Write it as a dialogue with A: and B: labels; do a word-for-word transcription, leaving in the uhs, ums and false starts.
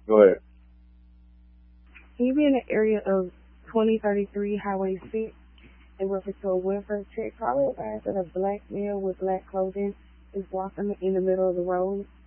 A: Go ahead.
B: Can you be in the area of twenty thirty-three Highway six in reference to a welfare check? Probably advised that a black male with black clothing is walking in the middle of the road.